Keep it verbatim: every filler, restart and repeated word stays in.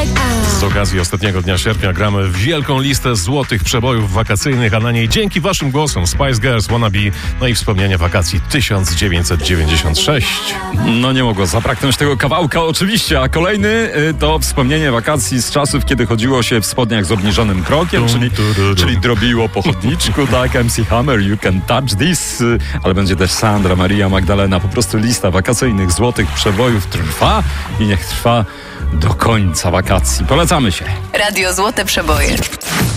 Z okazji ostatniego dnia sierpnia gramy w wielką listę złotych przebojów wakacyjnych, a na niej dzięki waszym głosom Spice Girls, Wanna Be, no i wspomnienia wakacji tysiąc dziewięćset dziewięćdziesiąt sześć. No nie mogło zabraknąć tego kawałka oczywiście, a kolejny y, to wspomnienie wakacji z czasów, kiedy chodziło się w spodniach z obniżonym krokiem, czyli, czyli drobiło po chodniczku, tak, M C Hammer, You Can Touch This, y, ale będzie też Sandra, Maria Magdalena, po prostu lista wakacyjnych złotych przebojów trwa i niech trwa do końca wakacji. Polecamy się. Radio Złote Przeboje.